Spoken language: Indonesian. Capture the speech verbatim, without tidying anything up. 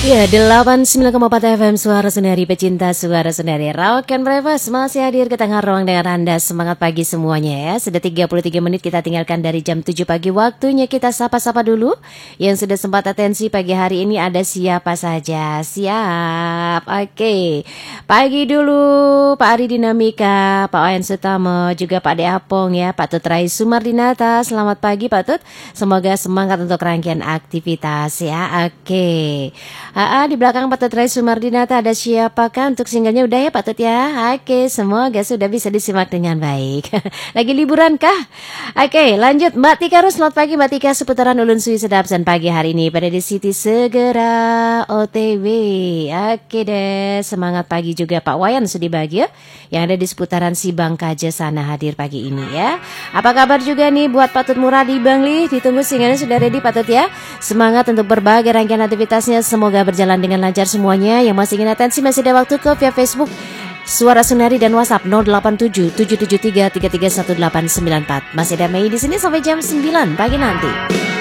Ya, delapan puluh sembilan koma empat F M Suara Sendiri, pecinta Suara Sendiri. Rock and Breakfast masih hadir ke tengah ruang dengan Anda. Semangat pagi semuanya ya. Sudah tiga puluh tiga menit kita tinggalkan dari jam tujuh pagi. Waktunya kita sapa-sapa dulu. Yang sudah sempat atensi pagi hari ini ada siapa saja? Siap. Oke. Pagi dulu Pak Ari Dinamika, Pak Wayan Sutama, juga Pak De Apong ya, Pak Tut Rai Sumardinata. Selamat pagi Pak Tut. Semoga semangat untuk rangkaian aktivitas ya. Oke. Aa, di belakang Pak Tut Rai Sumardinata ada siapakah untuk singlenya? Udah ya Pak Tut ya? Oke, semoga sudah bisa disimak dengan baik. Lagi liburan kah? Oke, lanjut Mbak Tika Rus. Selamat pagi Mbak Tika, seputaran Ulun Sui Sedap dan pagi hari ini pada di City segera O T W. Oke deh, semangat pagi juga Pak Wayan Sudi Bagio yang ada di seputaran Sibang Kaja sana hadir pagi ini ya. Apa kabar juga nih buat Pak Tut Muradi Bangli? Ditunggu singlenya sudah ready Pak Tut ya. Semangat untuk berbagai rangkaian aktivitasnya, semoga berjalan dengan lancar semuanya. Yang masih ingin atensi masih ada waktu ke via Facebook Suara Sendiri dan WhatsApp nol delapan tujuh tujuh tujuh tiga tiga tiga satu delapan sembilan empat. Masih ada Mei di sini sampai jam sembilan pagi nanti.